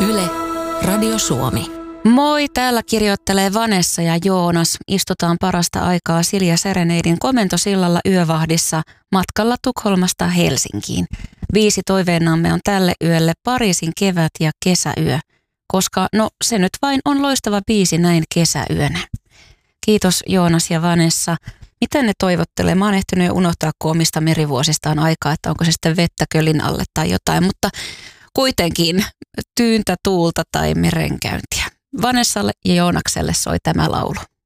Yle, Radio Suomi. Moi, täällä kirjoittelee Vanessa ja Joonas. Istutaan parasta aikaa Silja Sereneidin komentosillalla yövahdissa matkalla Tukholmasta Helsinkiin. 5 toiveenamme on tälle yölle Pariisin kevät- ja kesäyö, koska se nyt vain on loistava biisi näin kesäyönä. Kiitos Joonas ja Vanessa. Mitä ne toivottelee? Mä oon ehtinyt jo unohtaa omista merivuosistaan aikaa, että onko se sitten vettä kölin alle tai jotain, mutta kuitenkin tyyntä tuulta tai merenkäyntiä. Vanessalle ja Joonakselle soi tämä laulu.